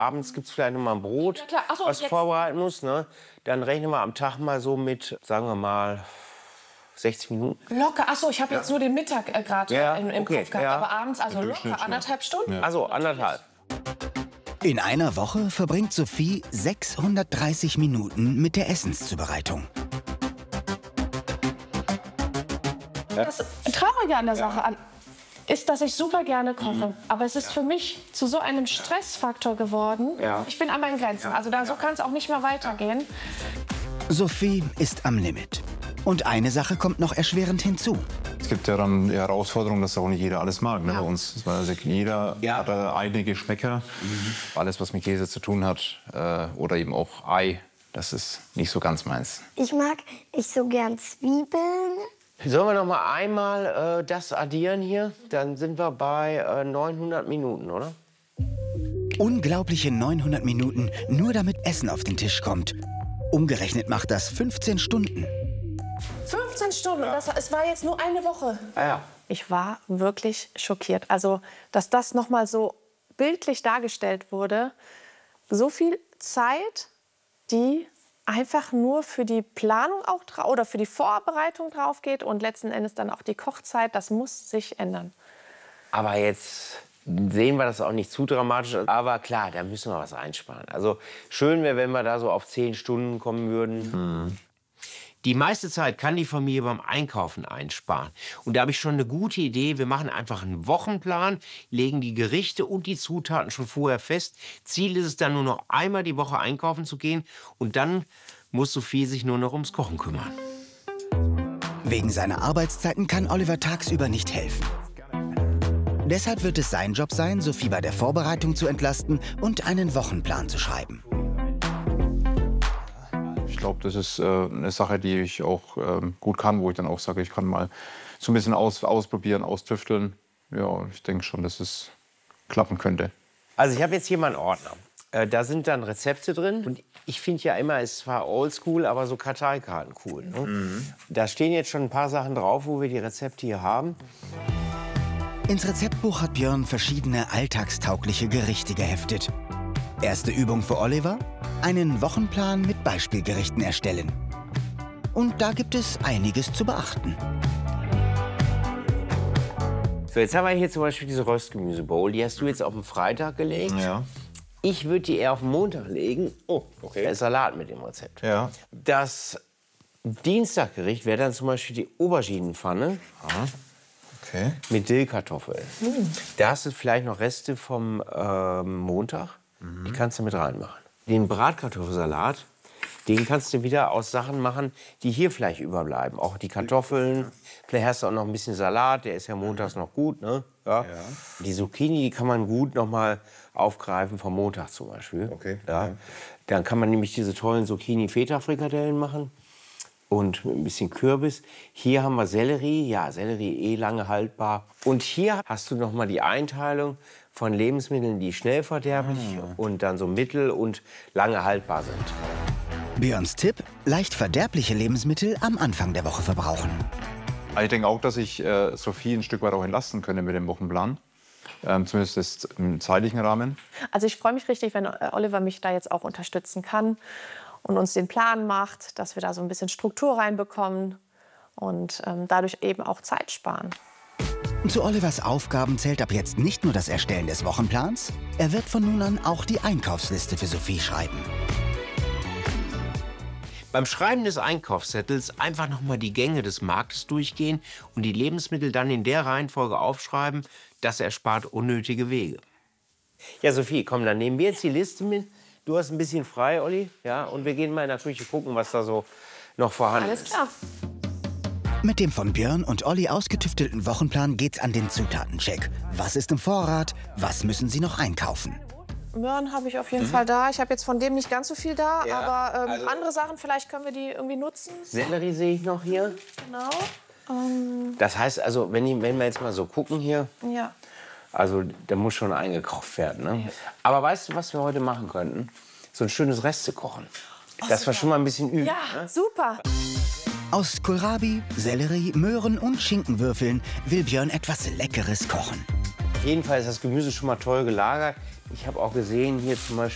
Abends gibt es vielleicht noch mal ein Brot, Ja, klar. Ach so, was du jetzt. vorbereiten musst. Ne? Dann rechnen wir am Tag mal so mit, sagen wir mal, 60 Minuten. Locker. Ach so, ich habe jetzt nur den Mittag gerade Ja, im okay, Kopf gehabt. ja. Aber abends, also locker 1,5 Stunden. Ja. Also 1,5. In einer Woche verbringt Sophie 630 Minuten mit der Essenszubereitung. Das Traurige an der Sache ist, dass ich super gerne koche. Aber es ist für mich zu so einem Stressfaktor geworden. Ja. Ich bin an meinen Grenzen. Also so kann es auch nicht mehr weitergehen. Sophie ist am Limit. Und eine Sache kommt noch erschwerend hinzu. Es gibt ja dann die Herausforderung, dass auch nicht jeder alles mag. Ne? Bei uns, also jeder hat eigene Geschmäcker. Alles, was mit Käse zu tun hat oder eben auch Ei, das ist nicht so ganz meins. Ich mag nicht so gern Zwiebeln. Sollen wir noch mal einmal das addieren hier? Dann sind wir bei 900 Minuten, oder? Unglaubliche 900 Minuten, nur damit Essen auf den Tisch kommt. Umgerechnet macht das 15 Stunden. 15 Stunden. Und es war jetzt nur eine Woche. Ja. Ich war wirklich schockiert. Also, dass das noch mal so bildlich dargestellt wurde. So viel Zeit, die einfach nur für die Planung auch oder für die Vorbereitung drauf geht und letzten Endes dann auch die Kochzeit, das muss sich ändern. Aber jetzt sehen wir das auch nicht zu dramatisch. Aber klar, da müssen wir was einsparen. Also schön wäre, wenn wir da so auf 10 Stunden kommen würden. Die meiste Zeit kann die Familie beim Einkaufen einsparen. Und da habe ich schon eine gute Idee. Wir machen einfach einen Wochenplan, legen die Gerichte und die Zutaten schon vorher fest. Ziel ist es dann nur noch einmal die Woche einkaufen zu gehen. Und dann muss Sophie sich nur noch ums Kochen kümmern. Wegen seiner Arbeitszeiten kann Oliver tagsüber nicht helfen. Deshalb wird es sein Job sein, Sophie bei der Vorbereitung zu entlasten und einen Wochenplan zu schreiben. Ich glaube, das ist eine Sache, die ich auch gut kann, wo ich dann auch sage, ich kann mal so ein bisschen ausprobieren, austüfteln. Ja, ich denke schon, dass es klappen könnte. Also ich habe jetzt hier mal einen Ordner. Da sind dann Rezepte drin. Und ich finde ja immer, es war oldschool, aber so Karteikarten cool. Ne? Da stehen jetzt schon ein paar Sachen drauf, wo wir die Rezepte hier haben. Ins Rezeptbuch hat Björn verschiedene alltagstaugliche Gerichte geheftet. Erste Übung für Oliver: einen Wochenplan mit Beispielgerichten erstellen. Und da gibt es einiges zu beachten. So, jetzt haben wir hier zum Beispiel diese Röstgemüsebowl. Die hast du jetzt auf den Freitag gelegt. Ja. Ich würde die eher auf den Montag legen. Oh, okay. Da ist Salat mit dem Rezept. Ja. Das Dienstaggericht wäre dann zum Beispiel die Auberginenpfanne Okay. mit Dillkartoffeln. Da hast du vielleicht noch Reste vom Montag. Die kannst du mit reinmachen. Den Bratkartoffelsalat, den kannst du wieder aus Sachen machen, die hier vielleicht überbleiben. Auch die Kartoffeln. Vielleicht hast du auch noch ein bisschen Salat, der ist ja montags noch gut. Ne? Ja. Die Zucchini, die kann man gut noch mal aufgreifen vom Montag zum Beispiel. Okay. Ja. Dann kann man nämlich diese tollen Zucchini-Feta-Frikadellen machen. Und mit ein bisschen Kürbis. Hier haben wir Sellerie. Ja, Sellerie lange haltbar. Und hier hast du noch mal die Einteilung von Lebensmitteln, die schnell verderblich und dann so mittel und lange haltbar sind. Björns Tipp: leicht verderbliche Lebensmittel am Anfang der Woche verbrauchen. Ich denke auch, dass ich Sophie ein Stück weit auch entlasten könnte mit dem Wochenplan. Zumindest im zeitlichen Rahmen. Also ich freue mich richtig, wenn Oliver mich da jetzt auch unterstützen kann und uns den Plan macht, dass wir da so ein bisschen Struktur reinbekommen und dadurch eben auch Zeit sparen. Zu Olivers Aufgaben zählt ab jetzt nicht nur das Erstellen des Wochenplans, er wird von nun an auch die Einkaufsliste für Sophie schreiben. Beim Schreiben des Einkaufszettels einfach noch mal die Gänge des Marktes durchgehen und die Lebensmittel dann in der Reihenfolge aufschreiben. Das erspart unnötige Wege. Ja, Sophie, komm, dann nehmen wir jetzt die Liste mit. Du hast ein bisschen frei, Olli. Ja, und wir gehen mal in der Küche gucken, was da so noch vorhanden Alles ist. klar. Mit dem von Björn und Olli ausgetüftelten Wochenplan geht's an den Zutatencheck. Was ist im Vorrat? Was müssen sie noch einkaufen? Möhren habe ich auf jeden Fall da. Ich habe jetzt von dem nicht ganz so viel da, Ja, aber also- andere Sachen, vielleicht können wir die irgendwie nutzen. Sellerie sehe ich noch hier. Genau. Das heißt also, wenn wir jetzt mal so gucken hier, Ja. also da muss schon eingekauft werden. Ne? Aber weißt du, was wir heute machen könnten? So ein schönes Restekochen. Dass wir schon mal ein bisschen üben. Ja, super. Aus Kohlrabi, Sellerie, Möhren und Schinkenwürfeln will Björn etwas Leckeres kochen. Auf jeden Fall ist das Gemüse schon mal toll gelagert. Ich habe auch gesehen, hier zum Beispiel